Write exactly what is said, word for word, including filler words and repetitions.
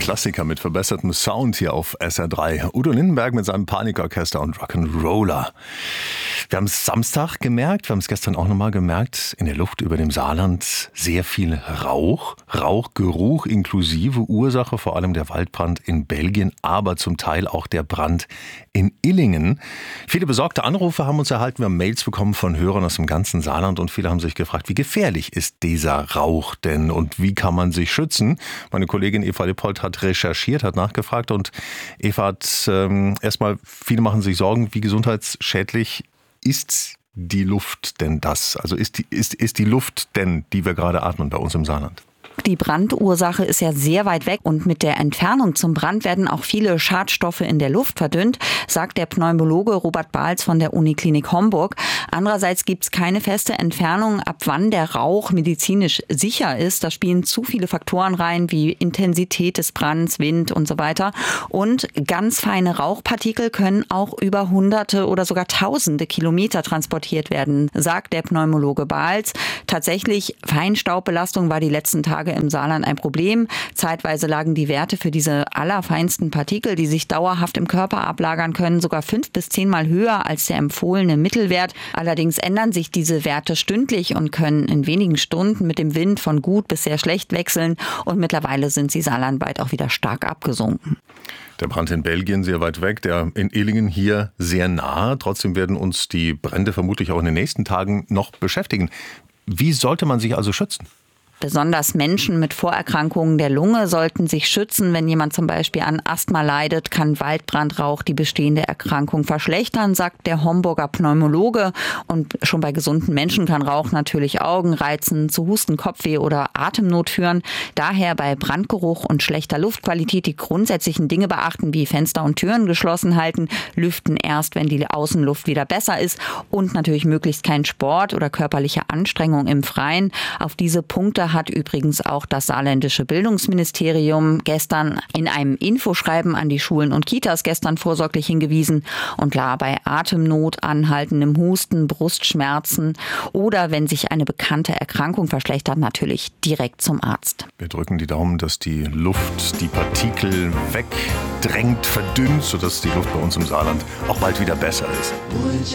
Klassiker mit verbessertem Sound hier auf S R drei. Udo Lindenberg mit seinem Panikorchester und Rock'n'Roller. Wir haben es Samstag gemerkt, wir haben es gestern auch nochmal gemerkt, in der Luft über dem Saarland sehr viel Rauch, Rauchgeruch inklusive Ursache, vor allem der Waldbrand in Belgien, aber zum Teil auch der Brand in Illingen. Viele besorgte Anrufe haben uns erhalten, wir haben Mails bekommen von Hörern aus dem ganzen Saarland und viele haben sich gefragt, wie gefährlich ist dieser Rauch denn und wie kann man sich schützen? Meine Kollegin Eva Lippold hat recherchiert, hat nachgefragt und Eva hat ähm, erstmal, viele machen sich Sorgen, wie gesundheitsschädlich ist die Luft denn das? Also ist die, ist, ist die Luft denn, die wir gerade atmen bei uns im Saarland? Die Brandursache ist ja sehr weit weg und mit der Entfernung zum Brand werden auch viele Schadstoffe in der Luft verdünnt, sagt der Pneumologe Robert Bahls von der Uniklinik Homburg. Andererseits gibt es keine feste Entfernung, ab wann der Rauch medizinisch sicher ist. Da spielen zu viele Faktoren rein, wie Intensität des Brands, Wind und so weiter. Und ganz feine Rauchpartikel können auch über hunderte oder sogar tausende Kilometer transportiert werden, sagt der Pneumologe Bahls. Tatsächlich, Feinstaubbelastung war die letzten Tage im Saarland ein Problem. Zeitweise lagen die Werte für diese allerfeinsten Partikel, die sich dauerhaft im Körper ablagern können, sogar fünf bis zehnmal höher als der empfohlene Mittelwert. Allerdings ändern sich diese Werte stündlich und können in wenigen Stunden mit dem Wind von gut bis sehr schlecht wechseln. Und mittlerweile sind sie saarlandweit auch wieder stark abgesunken. Der Brand in Belgien sehr weit weg, der in Illingen hier sehr nah. Trotzdem werden uns die Brände vermutlich auch in den nächsten Tagen noch beschäftigen. Wie sollte man sich also schützen? Besonders Menschen mit Vorerkrankungen der Lunge sollten sich schützen. Wenn jemand zum Beispiel an Asthma leidet, kann Waldbrandrauch die bestehende Erkrankung verschlechtern, sagt der Homburger Pneumologe. Und schon bei gesunden Menschen kann Rauch natürlich Augen reizen, zu Husten, Kopfweh oder Atemnot führen. Daher bei Brandgeruch und schlechter Luftqualität die grundsätzlichen Dinge beachten, wie Fenster und Türen geschlossen halten, lüften erst, wenn die Außenluft wieder besser ist und natürlich möglichst kein Sport oder körperliche Anstrengung im Freien. Auf diese Punkte hat übrigens auch das saarländische Bildungsministerium gestern in einem Infoschreiben an die Schulen und Kitas gestern vorsorglich hingewiesen. Und klar, bei Atemnot, anhaltendem Husten, Brustschmerzen oder wenn sich eine bekannte Erkrankung verschlechtert, natürlich direkt zum Arzt. Wir drücken die Daumen, dass die Luft die Partikel wegdrängt, verdünnt, sodass die Luft bei uns im Saarland auch bald wieder besser ist.